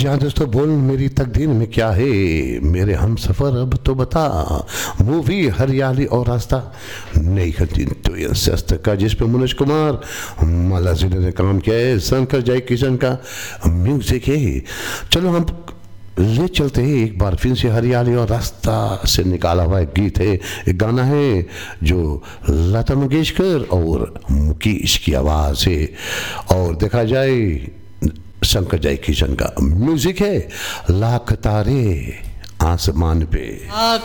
जी हाँ दोस्तों, बोल मेरी तकदीर में क्या है, मेरे हम सफ़र अब तो बता। मूवी हरियाली और रास्ता, नई खतीन तो ये सस्त का जिसपे मनोज कुमार माला जिले ने काम किया है, शंकर जय किशन का म्यूजिक है। चलो हम ले चलते हैं एक बार फिर से हरियाली और रास्ता से निकाला हुआ एक गीत है, एक गाना है जो लता मंगेशकर और मुकेश की आवाज़ है, और देखा जाए शंकर जय किशन का म्यूजिक है। लाख तारे आसमान पे।